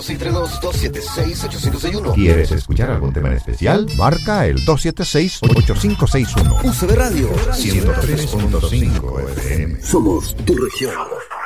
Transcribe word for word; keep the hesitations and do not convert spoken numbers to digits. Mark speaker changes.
Speaker 1: seis tres dos, dos siete seis, ocho cinco seis uno.
Speaker 2: ¿Quieres escuchar algún tema en especial? Marca el dos siete seis, ocho cinco seis uno.
Speaker 1: U C B Radio
Speaker 2: ciento tres punto cinco F M.
Speaker 1: Somos tu región.